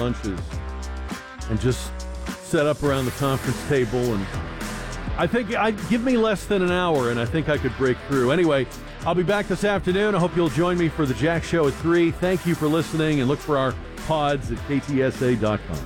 lunches and just set up around the conference table. And I think give me less than an hour, and I think I could break through. Anyway, I'll be back this afternoon. I hope you'll join me for the Jack Show at 3. Thank you for listening, and look for our pods at ktsa.com.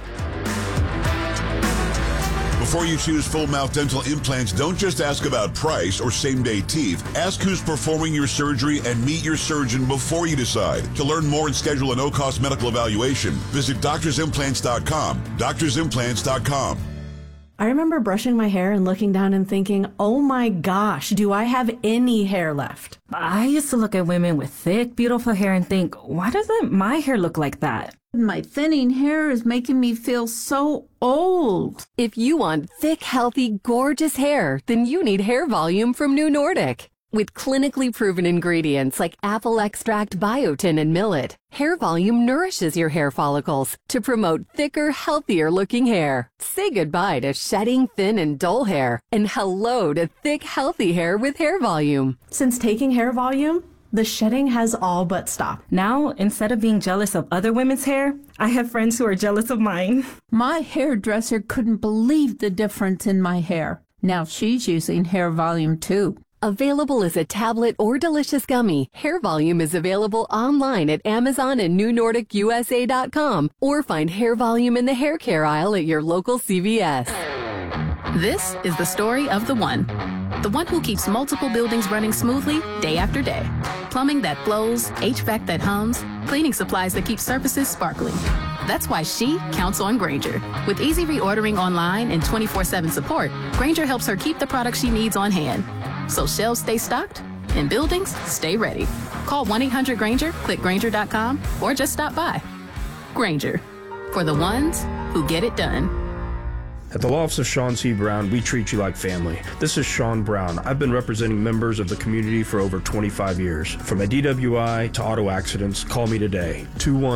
Before you choose full mouth dental implants, don't just ask about price or same-day teeth. Ask who's performing your surgery and meet your surgeon before you decide. To learn more and schedule a no-cost medical evaluation, visit doctorsimplants.com. doctorsimplants.com. I remember brushing my hair and looking down and thinking, oh my gosh, do I have any hair left? I used to look at women with thick, beautiful hair and think, why doesn't my hair look like that? My thinning hair is making me feel so old. If you want thick, healthy, gorgeous hair, then you need Hair Volume from New Nordic. With clinically proven ingredients like apple extract, biotin, and millet, Hair Volume nourishes your hair follicles to promote thicker, healthier looking hair. Say goodbye to shedding, thin, and dull hair, and hello to thick, healthy hair with Hair Volume. Since taking Hair Volume, the shedding has all but stopped. Now, instead of being jealous of other women's hair, I have friends who are jealous of mine. My hairdresser couldn't believe the difference in my hair. Now she's using Hair Volume too. Available as a tablet or delicious gummy, Hair Volume is available online at Amazon and NewNordicUSA.com, or find Hair Volume in the hair care aisle at your local CVS. This is the story of the one who keeps multiple buildings running smoothly day after day. Plumbing that flows, HVAC that hums, cleaning supplies that keep surfaces sparkling. That's why she counts on Grainger. With easy reordering online and 24/7 support, Grainger helps her keep the products she needs on hand. So shelves stay stocked and buildings stay ready. Call 1-800-GRAINGER, click Grainger.com, or just stop by. Grainger, for the ones who get it done. At the Law Office of Sean C. Brown, we treat you like family. This is Sean Brown. I've been representing members of the community for over 25 years. From a DWI to auto accidents, call me today,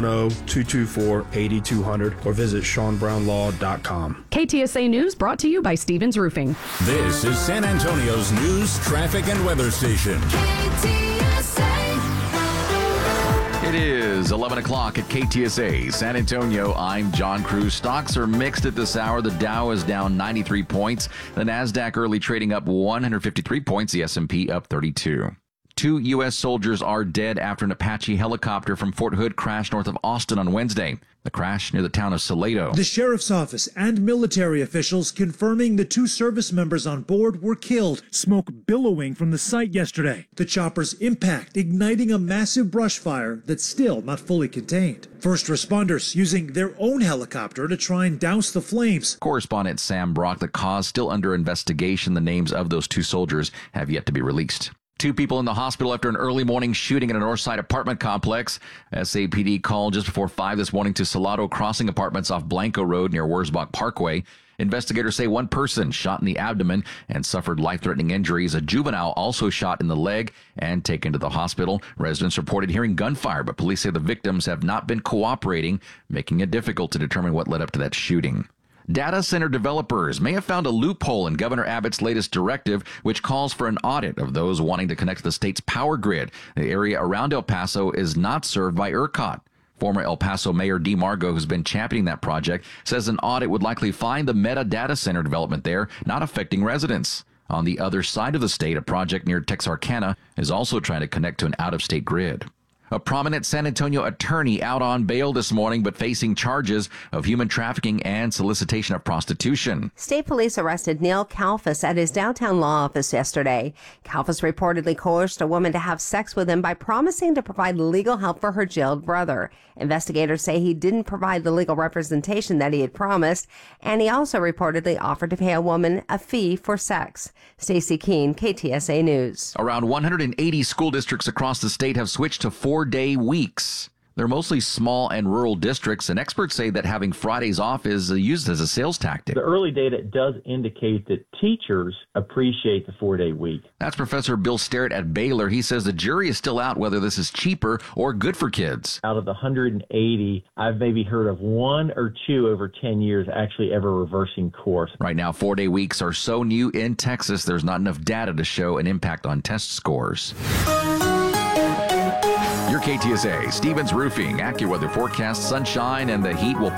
210-224-8200, or visit SeanBrownLaw.com. KTSA News brought to you by Stevens Roofing. This is San Antonio's news, traffic, and weather station. It is 11 o'clock at KTSA San Antonio. I'm John Cruz. Stocks are mixed at this hour. The Dow is down 93 points. The NASDAQ early trading up 153 points. The S&P up 32. 2 U.S. soldiers are dead after an Apache helicopter from Fort Hood crashed north of Austin on Wednesday. The crash near the town of Salado. The sheriff's office and military officials confirming the 2 service members on board were killed. Smoke billowing from the site yesterday. The chopper's impact igniting a massive brush fire that's still not fully contained. First responders using their own helicopter to try and douse the flames. Correspondent Sam Brock, the cause still under investigation. The names of those 2 soldiers have yet to be released. 2 people in the hospital after an early morning shooting at a Northside apartment complex. SAPD called just before 5 this morning to Salado Crossing Apartments off Blanco Road near Wurzbach Parkway. Investigators say 1 person shot in the abdomen and suffered life-threatening injuries. A juvenile also shot in the leg and taken to the hospital. Residents reported hearing gunfire, but police say the victims have not been cooperating, making it difficult to determine what led up to that shooting. Data center developers may have found a loophole in Governor Abbott's latest directive, which calls for an audit of those wanting to connect to the state's power grid. The area around El Paso is not served by ERCOT. Former El Paso Mayor Dee Margo, who's been championing that project, says an audit would likely find the Meta data center development there not affecting residents. On the other side of the state, a project near Texarkana is also trying to connect to an out-of-state grid. A prominent San Antonio attorney out on bail this morning, but facing charges of human trafficking and solicitation of prostitution. State police arrested Neil Kalfas at his downtown law office yesterday. Kalfas reportedly coerced a woman to have sex with him by promising to provide legal help for her jailed brother. Investigators say he didn't provide the legal representation that he had promised, and he also reportedly offered to pay a woman a fee for sex. Stacey Keene, KTSA News. Around 180 school districts across the state have switched to 4-day weeks. They're mostly small and rural districts, and experts say that having Fridays off is used as a sales tactic. The early data does indicate that teachers appreciate the 4-day week. That's Professor Bill Sterrett at Baylor. He says the jury is still out whether this is cheaper or good for kids. Out of the 180, I've maybe heard of 1 or 2 over 10 years actually ever reversing course. Right now, 4-day weeks are so new in Texas, there's not enough data to show an impact on test scores. Your KTSA, Stevens Roofing, AccuWeather forecast, sunshine, and the heat will